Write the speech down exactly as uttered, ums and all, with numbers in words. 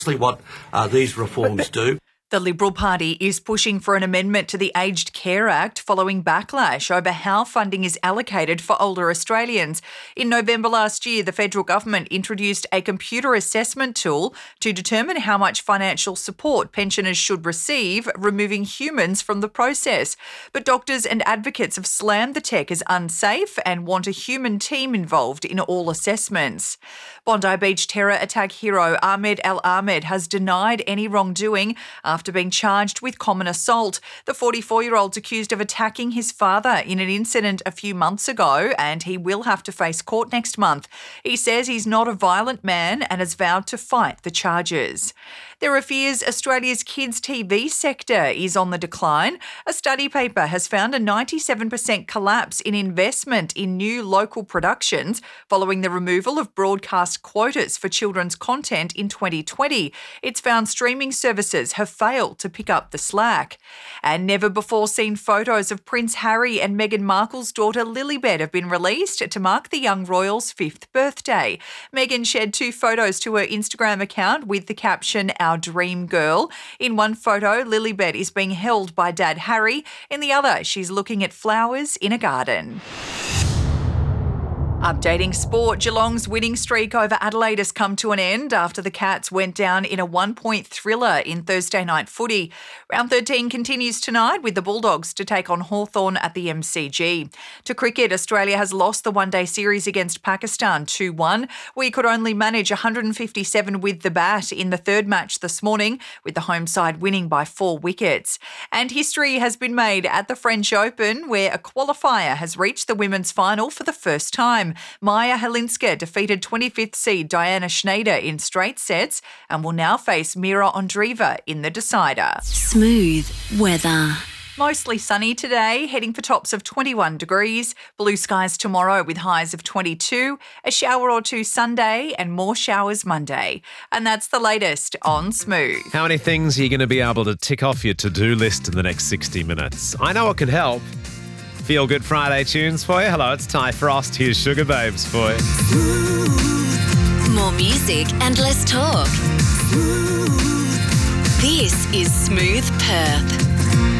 what uh, these reforms do. The Liberal Party is pushing for an amendment to the Aged Care Act following backlash over how funding is allocated for older Australians. In November last year, the federal government introduced a computer assessment tool to determine how much financial support pensioners should receive, removing humans from the process. But doctors and advocates have slammed the tech as unsafe and want a human team involved in all assessments. Bondi Beach terror attack hero Ahmed El Ahmed has denied any wrongdoing after After being charged with common assault. The forty-four-year-old's accused of attacking his father in an incident a few months ago, and he will have to face court next month. He says he's not a violent man and has vowed to fight the charges. There are fears Australia's kids' T V sector is on the decline. A study paper has found a ninety-seven percent collapse in investment in new local productions following the removal of broadcast quotas for children's content in twenty twenty. It's found streaming services have failed to pick up the slack. And never-before-seen photos of Prince Harry and Meghan Markle's daughter Lilibet have been released to mark the young royal's fifth birthday. Meghan shared two photos to her Instagram account with the caption, "Our dream girl." In one photo, Lilibet is being held by Dad Harry. In the other, she's looking at flowers in a garden. Updating sport, Geelong's winning streak over Adelaide has come to an end after the Cats went down in a one-point thriller in Thursday night footy. Round thirteen continues tonight with the Bulldogs to take on Hawthorn at the M C G. To cricket, Australia has lost the one-day series against Pakistan two one. We could only manage one hundred fifty-seven with the bat in the third match this morning, with the home side winning by four wickets. And history has been made at the French Open, where a qualifier has reached the women's final for the first time. Maya Helinska defeated twenty-fifth seed Diana Schneider in straight sets and will now face Mira Andreeva in the decider. Smooth weather. Mostly sunny today, heading for tops of twenty-one degrees. Blue skies tomorrow with highs of twenty-two. A shower or two Sunday and more showers Monday. And that's the latest on Smooth. How many things are you going to be able to tick off your to-do list in the next sixty minutes? I know it could help. Feel good Friday tunes for you. Hello, it's Ty Frost. Here's Sugar Babes for you. More music and less talk. This is Smooth Perth.